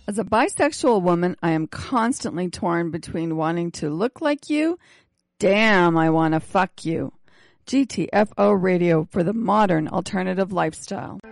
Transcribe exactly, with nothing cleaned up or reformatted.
As a bisexual woman, I am constantly torn between wanting to look like you. Damn, I want to fuck you. G T F O Radio for the modern alternative lifestyle.